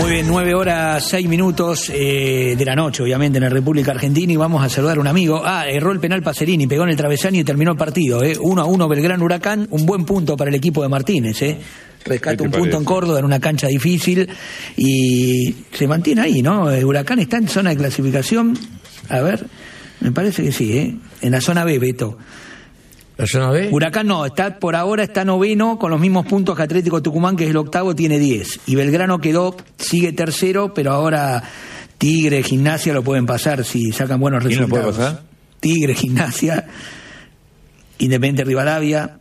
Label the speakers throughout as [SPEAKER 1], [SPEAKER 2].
[SPEAKER 1] Muy bien, 9:06 de la noche, obviamente, en la República Argentina, y vamos a saludar a un amigo. Erró el penal Pacerini, pegó en el travesaño y terminó el partido. 1-1 Belgrano Huracán, un buen punto para el equipo de Martínez. Rescata un punto en Córdoba, en una cancha difícil, y se mantiene ahí, ¿no? Huracán está en zona de clasificación, a ver, me parece que sí, en la zona B, Beto.
[SPEAKER 2] ¿La zona B?
[SPEAKER 1] Huracán no, por ahora está noveno con los mismos puntos que Atlético Tucumán, que es el octavo, tiene 10. Y Belgrano sigue tercero, pero ahora Tigre, Gimnasia lo pueden pasar si sacan buenos resultados.
[SPEAKER 2] ¿Quién lo puede pasar?
[SPEAKER 1] Tigre, Gimnasia, Independiente Rivadavia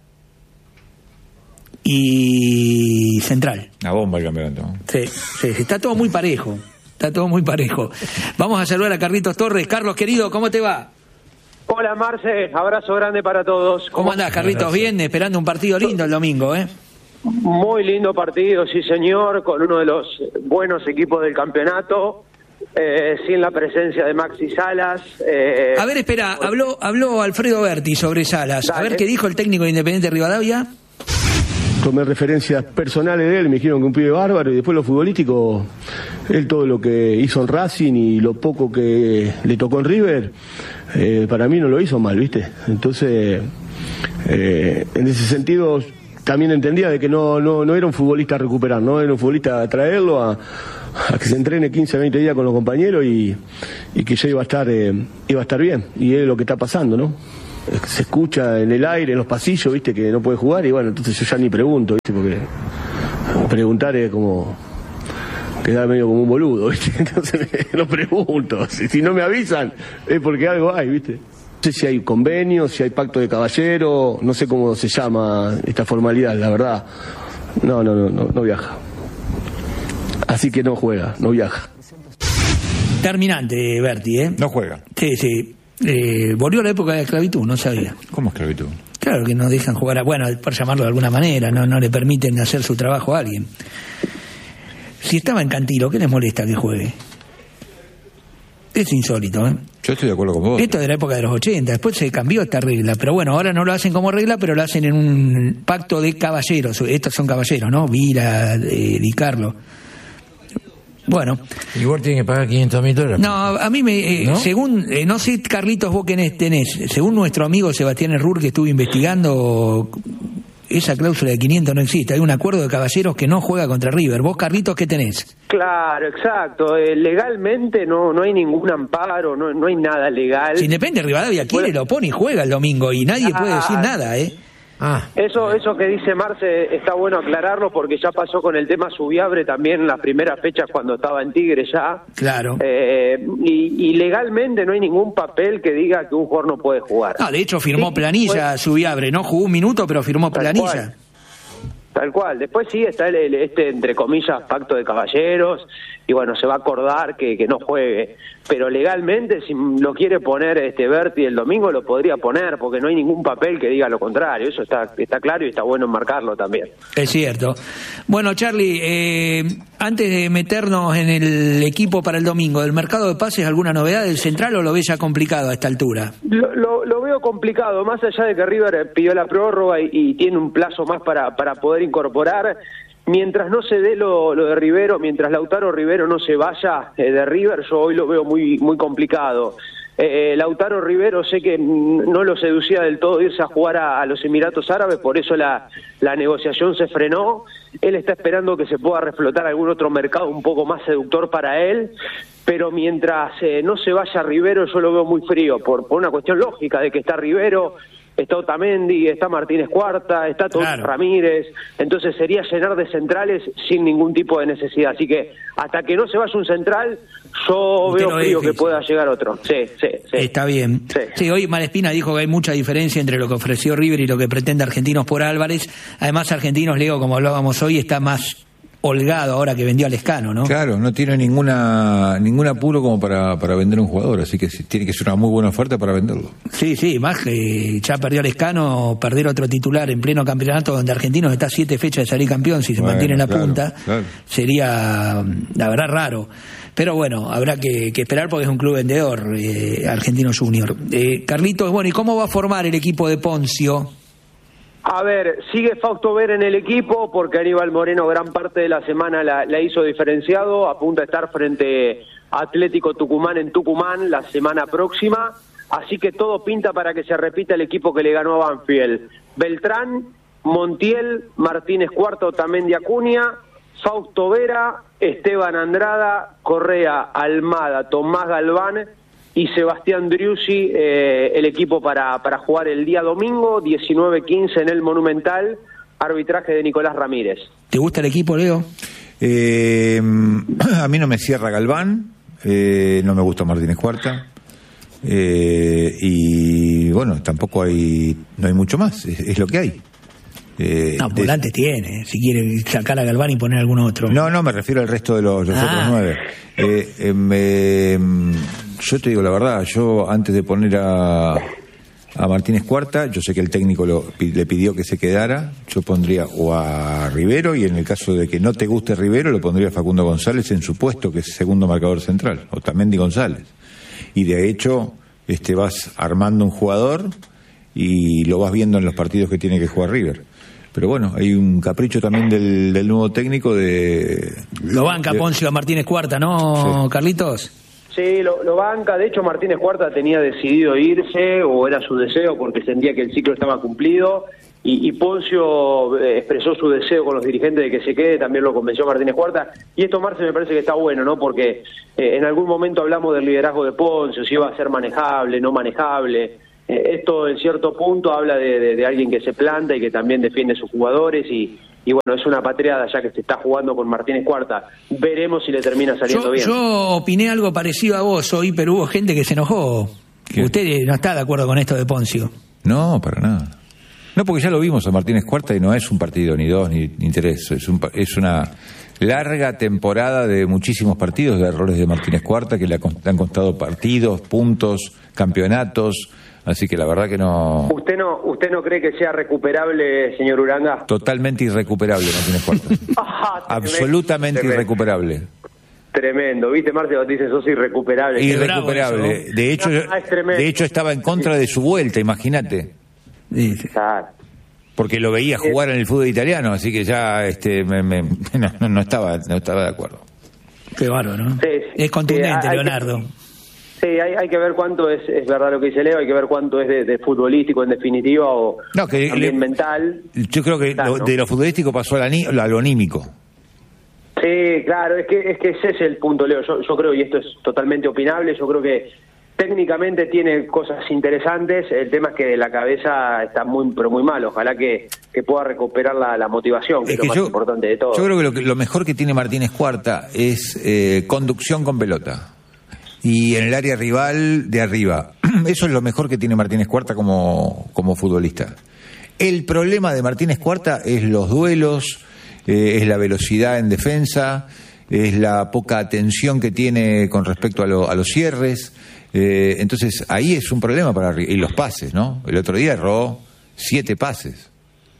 [SPEAKER 1] y Central.
[SPEAKER 2] Una bomba el campeonato.
[SPEAKER 1] Sí, está todo muy parejo. Está todo muy parejo. Vamos a saludar a Carlitos Torres. Carlos, querido, ¿cómo te va?
[SPEAKER 3] Hola Marce, abrazo grande para todos.
[SPEAKER 1] ¿Cómo andás, Carlitos? Bien, esperando un partido lindo el domingo, ¿eh?
[SPEAKER 3] Muy lindo partido, sí señor, con uno de los buenos equipos del campeonato, sin la presencia de Maxi Salas.
[SPEAKER 1] A ver, espera, habló Alfredo Berti sobre Salas.
[SPEAKER 3] Dale.
[SPEAKER 1] A ver qué dijo el técnico de Independiente Rivadavia.
[SPEAKER 4] Tomé referencias personales de él, me dijeron que un pibe bárbaro, y después lo futbolístico, él todo lo que hizo en Racing y lo poco que le tocó en River, para mí no lo hizo mal, ¿viste? Entonces, en ese sentido, también entendía de que no era un futbolista a recuperar, no era un futbolista a traerlo, a que se entrene 15, 20 días con los compañeros y que ya iba a estar bien, y es lo que está pasando, ¿no? Se escucha en el aire, en los pasillos, viste, que no puede jugar, y bueno, entonces yo ya ni pregunto, viste, porque preguntar es como quedar medio como un boludo, viste, entonces no pregunto, si no me avisan es porque algo hay, viste. No sé si hay convenio, si hay pacto de caballero, no sé cómo se llama esta formalidad, la verdad. No viaja. Así que no juega, no viaja.
[SPEAKER 1] Terminante, Berti, ¿eh?
[SPEAKER 2] No juega.
[SPEAKER 1] Sí. Volvió a la época de la esclavitud, no sabía.
[SPEAKER 2] ¿Cómo esclavitud?
[SPEAKER 1] Claro que no dejan jugar, bueno, por llamarlo de alguna manera, no le permiten hacer su trabajo a alguien. Si estaba en Cantilo, ¿qué les molesta que juegue? Es insólito, ¿eh?
[SPEAKER 2] Yo estoy de acuerdo con vos.
[SPEAKER 1] Esto es de la época de los 80, después se cambió esta regla, pero bueno, ahora no lo hacen como regla, pero lo hacen en un pacto de caballeros. Estos son caballeros, ¿no? Vila, Di Carlo. Bueno.
[SPEAKER 2] Igual tiene que pagar $500,000.
[SPEAKER 1] No, a mí
[SPEAKER 2] ¿No?
[SPEAKER 1] Según, no sé, Carlitos, vos qué tenés, según nuestro amigo Sebastián Errur, que estuvo investigando, esa cláusula de 500 no existe. Hay un acuerdo de caballeros que no juega contra River. Vos, Carlitos, ¿qué tenés?
[SPEAKER 3] Claro, exacto, legalmente no hay ningún amparo, no hay nada legal.
[SPEAKER 1] Si Independiente Rivadavia quiere, lo pone y juega el domingo, y nadie puede decir nada, ¿eh?
[SPEAKER 3] Eso que dice Marce está bueno aclararlo, porque ya pasó con el tema Subiabre también en las primeras fechas cuando estaba en Tigre ya.
[SPEAKER 1] Claro.
[SPEAKER 3] Y legalmente no hay ningún papel que diga que un jugador no puede jugar.
[SPEAKER 1] No, de hecho firmó planilla Subiabre, no jugó un minuto, pero firmó planilla.
[SPEAKER 3] Tal cual. Después sí está este, entre comillas, pacto de caballeros, y bueno, se va a acordar que no juegue. Pero legalmente, si lo quiere poner Berti el domingo, lo podría poner, porque no hay ningún papel que diga lo contrario. Eso está claro, y está bueno enmarcarlo también.
[SPEAKER 1] Es cierto. Bueno, Charlie, antes de meternos en el equipo para el domingo, ¿del mercado de pases alguna novedad del Central o lo ves ya complicado a esta altura?
[SPEAKER 3] Lo veo complicado, más allá de que River pidió la prórroga y tiene un plazo más para poder incorporar. Mientras no se dé lo de Rivero, mientras Lautaro Rivero no se vaya de River, yo hoy lo veo muy complicado. Lautaro Rivero sé que no lo seducía del todo irse a jugar a los Emiratos Árabes, por eso la negociación se frenó. Él está esperando que se pueda reflotar algún otro mercado un poco más seductor para él, pero mientras no se vaya Rivero yo lo veo muy frío, por una cuestión lógica de que está Rivero, está Otamendi, está Martínez Cuarta, está Todd Ramírez, entonces sería llenar de centrales sin ningún tipo de necesidad. Así que hasta que no se vaya un central, yo veo frío que pueda llegar otro. Sí.
[SPEAKER 1] Está bien. Sí, hoy Malespina dijo que hay mucha diferencia entre lo que ofreció River y lo que pretende Argentinos por Álvarez. Además, Argentinos, Leo, como hablábamos hoy, está más holgado ahora que vendió a Lescano, ¿no?
[SPEAKER 2] Claro, no tiene ningún apuro como para vender un jugador, así que tiene que ser una muy buena oferta para venderlo.
[SPEAKER 1] Sí, más que ya perdió a Lescano, perder otro titular en pleno campeonato donde Argentinos está a 7 fechas de salir campeón, si se mantiene en la punta, sería, la verdad, raro. Pero bueno, habrá que esperar porque es un club vendedor, Argentino Junior. Carlitos, bueno, ¿y cómo va a formar el equipo de Poncio?
[SPEAKER 3] A ver, sigue Fausto Vera en el equipo porque Aníbal Moreno gran parte de la semana la hizo diferenciado, apunta a estar frente a Atlético Tucumán en Tucumán la semana próxima, así que todo pinta para que se repita el equipo que le ganó a Banfield. Beltrán, Montiel, Martínez Cuarta, Otamendi Acuña, Fausto Vera, Esteban Andrada, Correa, Almada, Tomás Galván y Sebastián Driussi, el equipo para jugar el día domingo, 19:15 en el Monumental, arbitraje de Nicolás Ramírez.
[SPEAKER 1] ¿Te gusta el equipo, Leo?
[SPEAKER 2] A mí no me cierra Galván, no me gusta Martínez Cuarta, y bueno, tampoco no hay mucho más, es lo que hay.
[SPEAKER 1] Volantes tiene, si quiere sacar a Galván y poner algún otro.
[SPEAKER 2] No, me refiero al resto de los otros 9. Yo te digo la verdad, yo antes de poner a Martínez Cuarta, yo sé que el técnico le pidió que se quedara, yo pondría o a Rivero, y en el caso de que no te guste Rivero, lo pondría a Facundo González en su puesto, que es segundo marcador central, o Otamendi González. Y de hecho, vas armando un jugador y lo vas viendo en los partidos que tiene que jugar River. Pero bueno, hay un capricho también del nuevo técnico
[SPEAKER 1] Lo banca Poncio a Martínez Cuarta, ¿no, sí, Carlitos?
[SPEAKER 3] Sí, lo banca. De hecho, Martínez Cuarta tenía decidido irse, o era su deseo, porque sentía que el ciclo estaba cumplido. Y Poncio expresó su deseo con los dirigentes de que se quede, también lo convenció Martínez Cuarta. Y esto, Marce, me parece que está bueno, ¿no? Porque en algún momento hablamos del liderazgo de Poncio, si iba a ser manejable, no manejable. Esto, en cierto punto, habla de alguien que se planta y que también defiende a sus jugadores y bueno, es una patriada ya que se está jugando con Martínez Cuarta. Veremos si le termina saliendo bien.
[SPEAKER 1] Yo opiné algo parecido a vos hoy, pero hubo gente que se enojó. ¿Qué? ¿Usted no está de acuerdo con esto de Poncio?
[SPEAKER 2] No, para nada. No, porque ya lo vimos a Martínez Cuarta y no es un partido, ni dos, ni tres. Es una larga temporada de muchísimos partidos, de errores de Martínez Cuarta que le han costado partidos, puntos, campeonatos. Así que la verdad que no...
[SPEAKER 3] ¿Usted no cree que sea recuperable, señor Uranga?
[SPEAKER 2] Totalmente irrecuperable, Martínez Cuarta. Absolutamente tremendo. Irrecuperable.
[SPEAKER 3] Tremendo, ¿viste, Marcio? Dice, sos irrecuperable.
[SPEAKER 2] Irrecuperable. Eso, ¿no? De hecho, estaba en contra de su vuelta, imagínate.
[SPEAKER 3] Claro.
[SPEAKER 2] Porque lo veía jugar en el fútbol italiano, así que ya no estaba de acuerdo.
[SPEAKER 1] Qué bárbaro, ¿no? Sí, es contundente, Leonardo.
[SPEAKER 3] Sí, hay que ver cuánto es verdad lo que dice Leo, hay que ver cuánto es de futbolístico en definitiva o también mental.
[SPEAKER 2] Yo creo que de lo futbolístico pasó a lo anímico.
[SPEAKER 3] Sí, claro, es que ese es el punto, Leo. Yo creo, y esto es totalmente opinable, yo creo que técnicamente tiene cosas interesantes, el tema es que de la cabeza está pero muy mal, ojalá que pueda recuperar la motivación, que es lo más importante de todo.
[SPEAKER 2] Yo creo que lo mejor que tiene Martínez Cuarta es conducción con pelota. Y en el área rival de arriba. Eso es lo mejor que tiene Martínez Cuarta como futbolista. El problema de Martínez Cuarta es los duelos, es la velocidad en defensa, es la poca atención que tiene con respecto a los cierres. Entonces ahí es un problema para arriba. Y los pases, ¿no? El otro día erró 7 pases.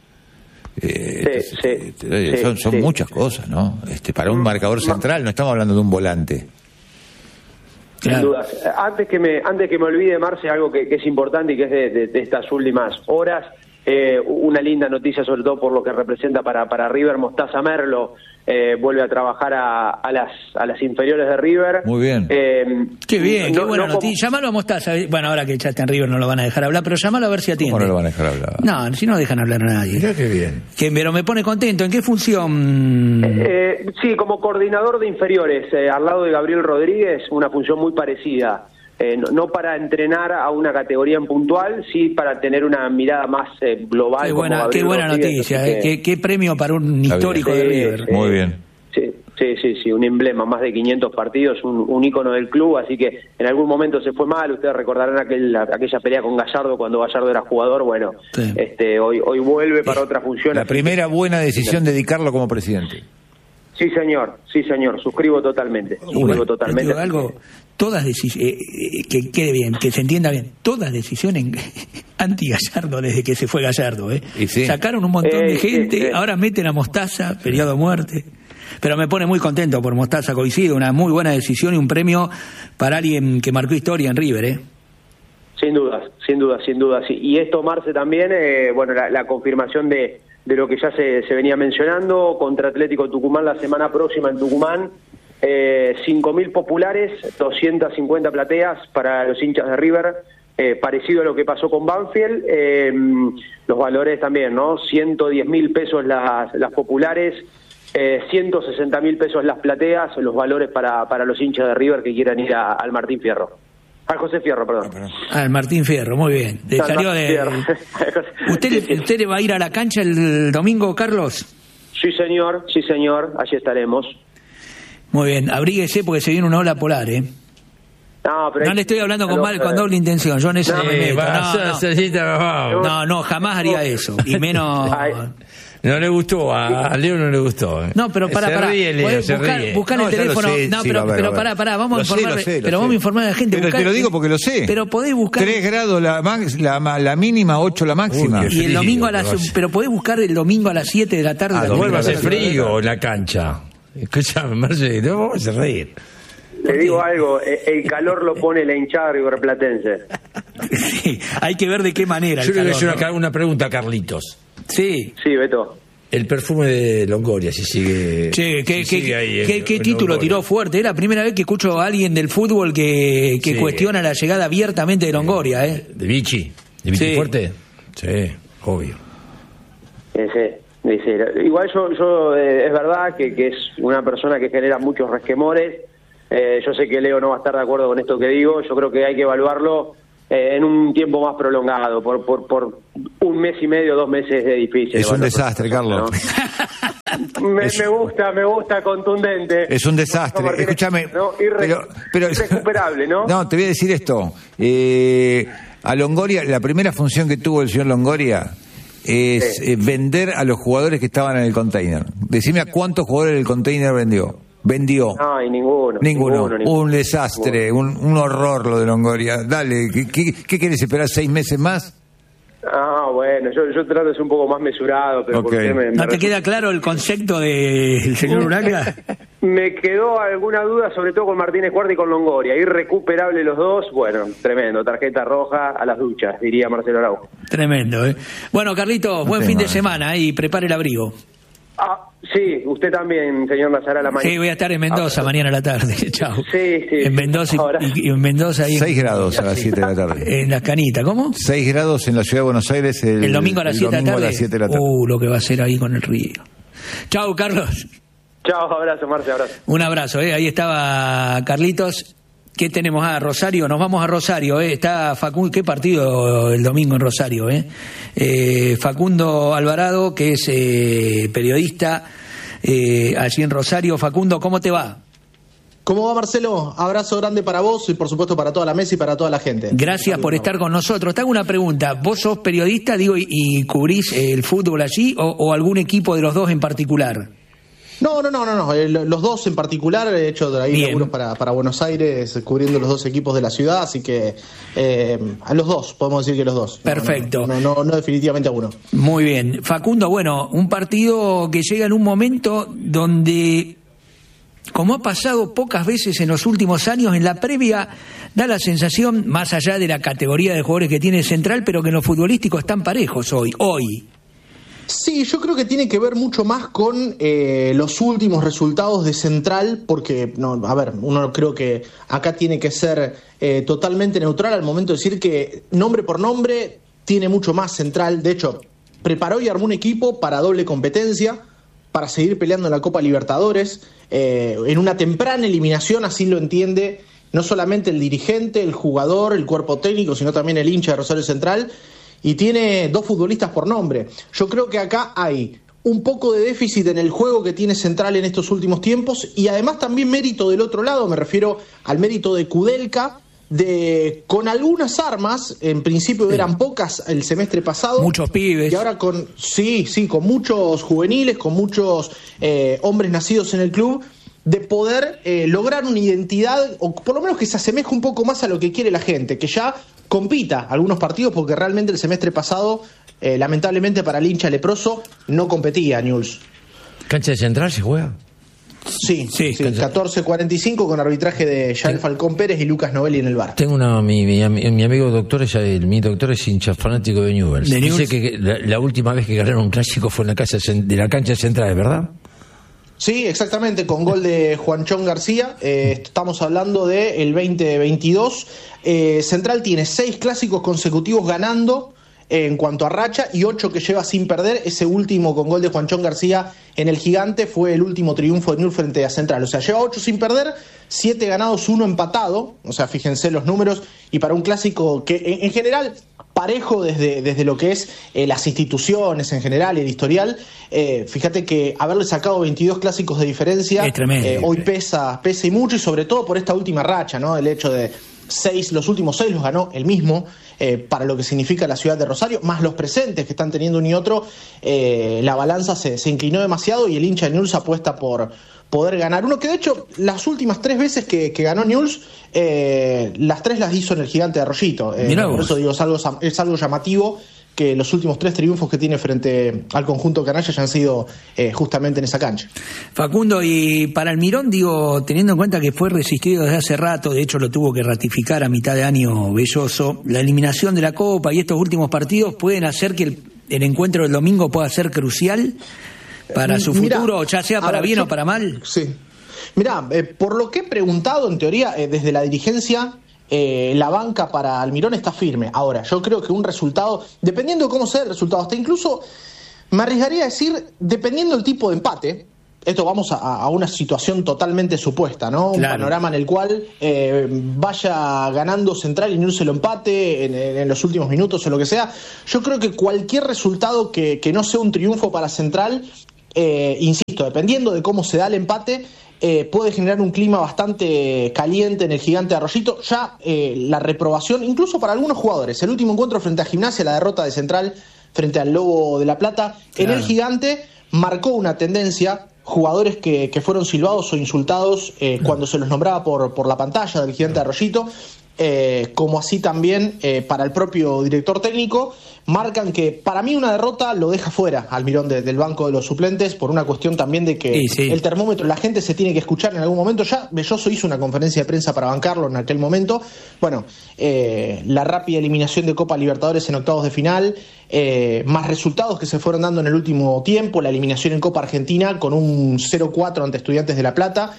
[SPEAKER 2] Son muchas cosas, ¿no? Para un marcador central, no estamos hablando de un volante.
[SPEAKER 3] Sin dudas. Antes que me olvide, Marce, algo que es importante y que es de estas últimas horas, una linda noticia, sobre todo por lo que representa para River. Mostaza Merlo vuelve a trabajar a las inferiores de River.
[SPEAKER 2] Muy bien.
[SPEAKER 1] Qué bien, qué buena noticia. Llámalo a Mostaza. Bueno, ahora que ya está en River no lo van a dejar hablar, pero llámalo a ver si atiende.
[SPEAKER 2] ¿Cómo no lo van a dejar hablar?
[SPEAKER 1] No, si no dejan hablar a nadie.
[SPEAKER 2] Mirá qué bien.
[SPEAKER 1] Pero me pone contento. ¿En qué función?
[SPEAKER 3] Sí, como coordinador de inferiores, al lado de Gabriel Rodríguez, una función muy parecida. No para entrenar a una categoría en puntual, sí para tener una mirada más global.
[SPEAKER 1] Qué buena noticia, qué premio para un histórico de River.
[SPEAKER 2] Muy bien.
[SPEAKER 3] Sí, un emblema, más de 500 partidos, un ícono del club, así que en algún momento se fue mal. Ustedes recordarán aquella pelea con Gallardo cuando Gallardo era jugador. Bueno, sí. Hoy vuelve para otra función.
[SPEAKER 2] La primera buena decisión dedicarlo como presidente.
[SPEAKER 3] Sí, señor, suscribo totalmente.
[SPEAKER 1] Digo algo, todas decisiones, que quede bien, que se entienda bien, todas decisiones anti-Gallardo desde que se fue Gallardo, Sí. Sacaron un montón de gente, ahora meten a Mostaza, periodo de muerte. Pero me pone muy contento por Mostaza, coincide, una muy buena decisión y un premio para alguien que marcó historia en River,
[SPEAKER 3] Sin dudas. Y esto, Marce, también, bueno, la confirmación de lo que ya se venía mencionando, contra Atlético Tucumán la semana próxima en Tucumán, 5.000 populares, 250 plateas para los hinchas de River, parecido a lo que pasó con Banfield, los valores también, ¿no? 110.000 pesos las populares, 160.000 pesos las plateas, los valores para los hinchas de River que quieran ir al Martín Fierro. Al José Fierro, perdón.
[SPEAKER 1] Al Martín Fierro, muy bien. Salió de... ¿Usted va a ir a la cancha el domingo, Carlos?
[SPEAKER 3] Sí, señor, allí estaremos.
[SPEAKER 1] Muy bien, abríguese porque se viene una ola polar, ¿eh? No le estoy hablando con doble intención, yo en eso no me meto. No, jamás haría eso, y menos...
[SPEAKER 5] No le gustó, a Leo no le gustó.
[SPEAKER 1] No, pero pará. Buscar el teléfono. Pero pará, vamos a informar. Pero vamos a informar a la gente.
[SPEAKER 2] Pero te lo digo porque lo sé.
[SPEAKER 1] Pero podés buscar
[SPEAKER 2] 3 grados la mínima, 8 la máxima.
[SPEAKER 1] Y el domingo pero podés buscar el domingo a las 7 de la tarde.
[SPEAKER 5] Vuelve a hacer frío en la cancha. Escúchame, Marcelo, vamos a hacer reír.
[SPEAKER 3] Le digo algo, el calor lo pone la hinchada riverplatense.
[SPEAKER 1] Sí, hay que ver de qué manera.
[SPEAKER 5] Yo le voy a hacer una pregunta a Carlitos.
[SPEAKER 3] Sí, Beto.
[SPEAKER 5] El perfume de Longoria, si sigue.
[SPEAKER 1] Che, ¿qué título tiró fuerte? Es la primera vez que escucho a alguien del fútbol que cuestiona la llegada abiertamente de Longoria, ¿eh?
[SPEAKER 5] ¿De Vichy? ¿De Vichy fuerte? Sí, obvio.
[SPEAKER 3] Sí. Igual yo es verdad que es una persona que genera muchos resquemores. Yo sé que Leo no va a estar de acuerdo con esto que digo. Yo creo que hay que evaluarlo en un tiempo más prolongado, por 1 mes y medio, 2 meses de difícil.
[SPEAKER 2] Es un desastre, Carlos.
[SPEAKER 3] ¿No? Me gusta contundente.
[SPEAKER 2] Es un desastre. Escúchame.
[SPEAKER 3] ¿No? Pero irrecuperable, ¿no?
[SPEAKER 2] No, te voy a decir esto. A Longoria, la primera función que tuvo el señor Longoria es vender a los jugadores que estaban en el container. Decime a cuántos jugadores del container vendió.
[SPEAKER 3] No, y ninguno.
[SPEAKER 2] Un desastre, un horror lo de Longoria. Dale, ¿qué querés esperar 6 meses más?
[SPEAKER 3] Bueno, yo trato de ser un poco más mesurado, pero
[SPEAKER 2] okay.
[SPEAKER 1] ¿No te queda claro el concepto del señor Uranga?
[SPEAKER 3] Me quedó alguna duda, sobre todo con Martínez Cuarta y con Longoria. Irrecuperable los dos, bueno, tremendo. Tarjeta roja a las duchas, diría Marcelo Araujo.
[SPEAKER 1] Tremendo, ¿eh? Bueno, Carlitos, buen fin de semana y prepare el abrigo.
[SPEAKER 3] Sí, usted también, señor Nazarala.
[SPEAKER 1] Sí, voy a estar en Mendoza mañana a la tarde. Chao.
[SPEAKER 3] Sí.
[SPEAKER 1] En Mendoza y en Mendoza.
[SPEAKER 2] 6 grados a las 7 de la tarde.
[SPEAKER 1] En las canitas, ¿cómo?
[SPEAKER 2] 6 grados en la ciudad de Buenos Aires el
[SPEAKER 1] domingo a las 7 de la tarde. Lo que va a ser ahí con el río. Chao, Carlos.
[SPEAKER 3] Chao, abrazo, Marce, abrazo.
[SPEAKER 1] Un abrazo, ahí estaba Carlitos. ¿Qué tenemos? Rosario, nos vamos a Rosario, está Facundo, qué partido el domingo en Rosario, Facundo Alvarado, que es periodista allí en Rosario. Facundo, ¿cómo te va?
[SPEAKER 6] ¿Cómo va, Marcelo? Abrazo grande para vos y por supuesto para toda la mesa y para toda la gente.
[SPEAKER 1] Gracias por estar con nosotros. Te hago una pregunta, ¿vos sos periodista, y cubrís el fútbol allí o algún equipo de los dos en particular?
[SPEAKER 6] No, los dos en particular, he hecho ahí laburos para Buenos Aires, cubriendo los 2 equipos de la ciudad, así que a los dos, podemos decir que los dos.
[SPEAKER 1] Perfecto.
[SPEAKER 6] No definitivamente a uno.
[SPEAKER 1] Muy bien. Facundo, bueno, un partido que llega en un momento donde, como ha pasado pocas veces en los últimos años, en la previa da la sensación, más allá de la categoría de jugadores que tiene Central, pero que en lo futbolístico están parejos hoy.
[SPEAKER 6] Sí, yo creo que tiene que ver mucho más con los últimos resultados de Central, porque, uno creo que acá tiene que ser totalmente neutral al momento de decir que nombre por nombre tiene mucho más Central. De hecho, preparó y armó un equipo para doble competencia, para seguir peleando en la Copa Libertadores, en una temprana eliminación, así lo entiende no solamente el dirigente, el jugador, el cuerpo técnico, sino también el hincha de Rosario Central. Y tiene 2 futbolistas por nombre. Yo creo que acá hay un poco de déficit en el juego que tiene Central en estos últimos tiempos y además también mérito del otro lado, me refiero al mérito de Kudelka, con algunas armas, en principio eran pocas el semestre pasado.
[SPEAKER 1] Muchos pibes.
[SPEAKER 6] Y ahora con muchos juveniles, con muchos hombres nacidos en el club, de poder lograr una identidad, o por lo menos que se asemeje un poco más a lo que quiere la gente, que ya compita algunos partidos, porque realmente el semestre pasado, lamentablemente para el hincha leproso, no competía Newell's.
[SPEAKER 5] ¿Cancha de Central se juega?
[SPEAKER 6] Sí, 14:45 con arbitraje de Yael Falcón Pérez y Lucas Novelli en el VAR.
[SPEAKER 5] Tengo mi amigo doctor, mi doctor es hincha fanático de Newell's. Dice que la última vez que ganaron un clásico fue en la casa de la cancha central, ¿verdad?
[SPEAKER 6] Sí, exactamente, con gol de Juanchón García. Estamos hablando del 2022. Central tiene 6 clásicos consecutivos ganando en cuanto a racha y 8 que lleva sin perder. Ese último con gol de Juanchón García en el Gigante fue el último triunfo de Newell's frente a Central. O sea, lleva 8 sin perder, 7 ganados, 1 empatado. O sea, fíjense los números. Y para un clásico que en general parejo desde lo que es las instituciones en general y el historial, fíjate que haberle sacado 22 clásicos de diferencia
[SPEAKER 1] es tremendo,
[SPEAKER 6] hoy pesa y mucho, y sobre todo por esta última racha, ¿no? El hecho de los últimos 6 los ganó él mismo, para lo que significa la ciudad de Rosario, más los presentes que están teniendo uno y otro, la balanza se inclinó demasiado y el hincha de Newell's apuesta por poder ganar uno, que de hecho las últimas 3 veces que ganó Newell's, las 3 las hizo en el Gigante de Arroyito. Por eso digo, es algo llamativo que los últimos 3 triunfos que tiene frente al conjunto canalla hayan sido justamente en esa cancha.
[SPEAKER 1] Facundo, y para Almirón, digo, teniendo en cuenta que fue resistido desde hace rato, de hecho lo tuvo que ratificar a mitad de año Belloso, la eliminación de la Copa y estos últimos partidos pueden hacer que el encuentro del domingo pueda ser crucial para su futuro, ya sea para bien o para mal.
[SPEAKER 6] Sí. Mirá, por lo que he preguntado, en teoría, desde la dirigencia, la banca para Almirón está firme. Ahora, yo creo que un resultado, dependiendo de cómo sea el resultado, hasta incluso me arriesgaría a decir, dependiendo del tipo de empate, esto vamos a una situación totalmente supuesta, ¿no? Un panorama en el cual vaya ganando Central y Newell's se lo empate en los últimos minutos o lo que sea. Yo creo que cualquier resultado que no sea un triunfo para Central, insisto, dependiendo de cómo se da el empate, puede generar un clima bastante caliente en el Gigante de Arroyito. Ya la reprobación, incluso para algunos jugadores, el último encuentro frente a Gimnasia, la derrota de Central frente al Lobo de La Plata, en el Gigante marcó una tendencia. Jugadores que fueron silbados o insultados cuando se los nombraba por la pantalla del Gigante de Arroyito, como así también para el propio director técnico, marcan que para mí una derrota lo deja fuera Almirón del banco de los suplentes, por una cuestión también de que el termómetro, la gente se tiene que escuchar en algún momento. Ya Belloso hizo una conferencia de prensa para bancarlo en aquel momento. Bueno, la rápida eliminación de Copa Libertadores en octavos de final, más resultados que se fueron dando en el último tiempo, la eliminación en Copa Argentina con un 0-4 ante Estudiantes de La Plata.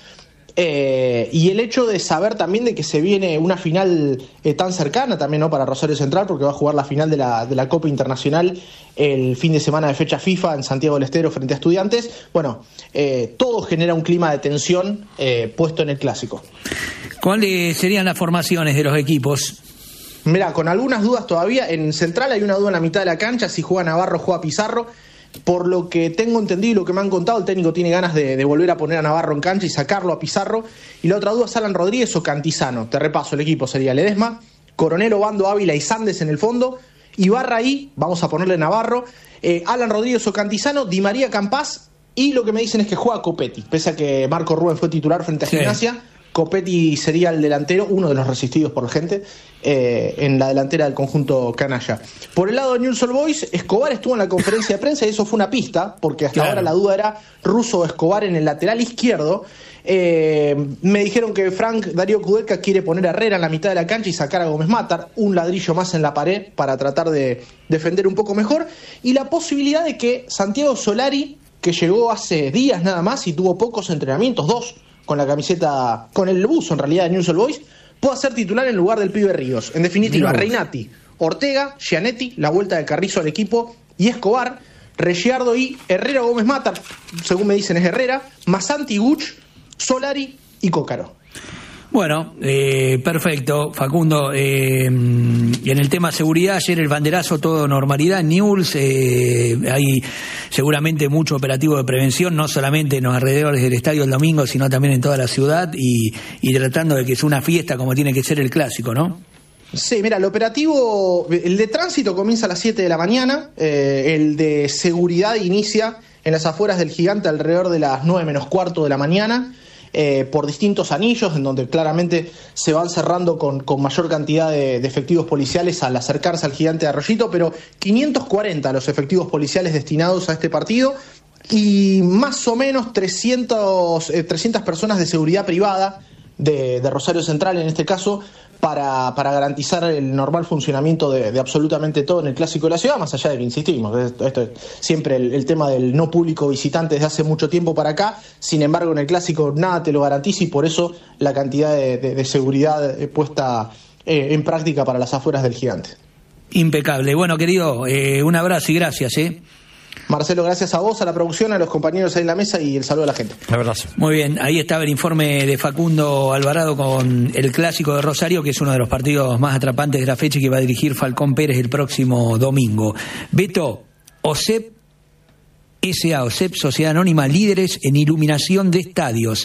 [SPEAKER 6] Y el hecho de saber también de que se viene una final tan cercana también, ¿no?, para Rosario Central, porque va a jugar la final de la Copa Internacional el fin de semana de fecha FIFA en Santiago del Estero frente a Estudiantes. Bueno, todo genera un clima de tensión puesto en el clásico.
[SPEAKER 1] ¿Cuáles serían las formaciones de los equipos?
[SPEAKER 6] Mirá, con algunas dudas todavía. En Central hay una duda en la mitad de la cancha, si juega Navarro, juega Pizarro. Por lo que tengo entendido y lo que me han contado, el técnico tiene ganas de volver a poner a Navarro en cancha y sacarlo a Pizarro. Y la otra duda es Alan Rodríguez o Cantizano. Te repaso, el equipo sería Ledesma, Coronel, Obando, Ávila y Sandes en el fondo. Ibarra ahí, vamos a ponerle Navarro, Alan Rodríguez o Cantizano, Di María, Campás. Y lo que me dicen es que juega Copetti, pese a que Marco Rubén fue titular frente a Gimnasia. Copetti sería el delantero, uno de los resistidos por la gente, en la delantera del conjunto canalla. Por el lado de Newell's Old Boys, Escobar estuvo en la conferencia de prensa y eso fue una pista, porque hasta ahora la duda era Russo o Escobar en el lateral izquierdo. Me dijeron que Frank Darío Kudelka quiere poner a Herrera en la mitad de la cancha y sacar a Gómez Matar, un ladrillo más en la pared para tratar de defender un poco mejor, y la posibilidad de que Santiago Solari, que llegó hace días nada más y tuvo pocos entrenamientos, 2 con la camiseta, con el buzo en realidad de Newell's Old Boys, pueda ser titular en lugar del pibe Ríos. En definitiva, Reinati, Ortega, Gianetti, la vuelta de Carrizo al equipo, y Escobar, Reggiardo y Herrera, Gómez Matar, según me dicen es Herrera, Masanti, Guch, Solari y Cócaro.
[SPEAKER 1] Bueno, perfecto, Facundo. En el tema seguridad, ayer el banderazo, todo normalidad. En Newell's hay seguramente mucho operativo de prevención, no solamente en los alrededores del estadio el domingo, sino también en toda la ciudad y tratando de que sea una fiesta como tiene que ser el clásico, ¿no?
[SPEAKER 6] Sí, mira, el operativo, el de tránsito comienza a las 7 de la mañana, el de seguridad inicia en las afueras del Gigante alrededor de las 9 menos cuarto de la mañana. Por distintos anillos, en donde claramente se van cerrando con mayor cantidad de efectivos policiales al acercarse al Gigante de Arroyito, pero 540 los efectivos policiales destinados a este partido. y más o menos 300 personas de seguridad privada de Rosario Central, en este caso, para garantizar el normal funcionamiento de absolutamente todo en el Clásico de la Ciudad, más allá de que insistimos, esto es siempre el tema del no público visitante desde hace mucho tiempo para acá. Sin embargo, en el Clásico nada te lo garantiza, y por eso la cantidad de seguridad puesta en práctica para las afueras del Gigante.
[SPEAKER 1] Impecable. Bueno, querido, un abrazo y gracias.
[SPEAKER 6] Marcelo, gracias a vos, a la producción, a los compañeros ahí en la mesa, y el saludo a la gente.
[SPEAKER 5] Un abrazo.
[SPEAKER 1] Muy bien, ahí estaba el informe de Facundo Alvarado con el Clásico de Rosario, que es uno de los partidos más atrapantes de la fecha y que va a dirigir Falcón Pérez el próximo domingo. Beto, OSEP S.A., OSEP, Sociedad Anónima, líderes en iluminación de estadios,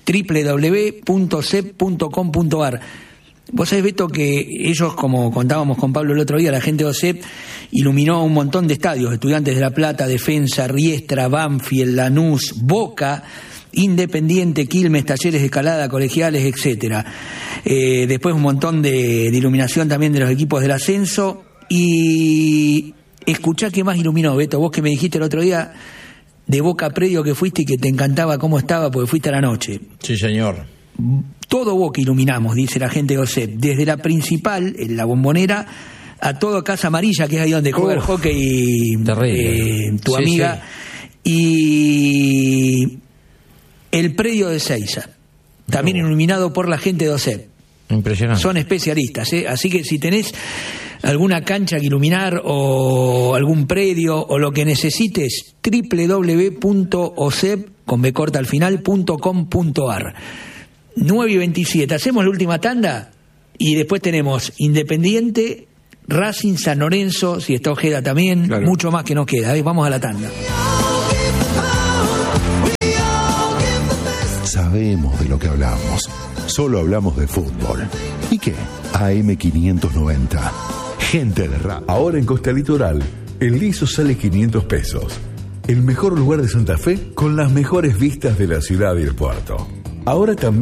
[SPEAKER 1] www.osep.com.ar. Vos sabés, Beto, que ellos, como contábamos con Pablo el otro día, la gente de OSEP iluminó un montón de estadios: Estudiantes de La Plata, Defensa, Riestra, Banfield, Lanús, Boca, Independiente, Quilmes, Talleres de Escalada, Colegiales, etcétera. Después un montón de iluminación también de los equipos del ascenso. Y escuchá qué más iluminó, Beto, vos que me dijiste el otro día de Boca Predio que fuiste y que te encantaba cómo estaba porque fuiste a la noche.
[SPEAKER 5] Sí, señor.
[SPEAKER 1] Todo Boca iluminamos, dice la gente de OSEP, desde la principal, en la Bombonera, a todo Casa Amarilla, que es ahí donde juega el hockey tu amiga, y el predio de Seiza, también iluminado por la gente de OSEP.
[SPEAKER 5] Impresionante.
[SPEAKER 1] Son especialistas, así que si tenés alguna cancha que iluminar o algún predio o lo que necesites, www.osep.com.ar. 9:27, hacemos la última tanda y después tenemos Independiente, Racing, San Lorenzo, si está Ojeda también, claro. Mucho más que nos queda, vamos a la tanda.
[SPEAKER 7] Sabemos de lo que hablamos, solo hablamos de fútbol. ¿Y qué? AM590, gente de rap.
[SPEAKER 8] Ahora en Costa Litoral, el liso sale 500 pesos. El mejor lugar de Santa Fe con las mejores vistas de la ciudad y el puerto. Ahora también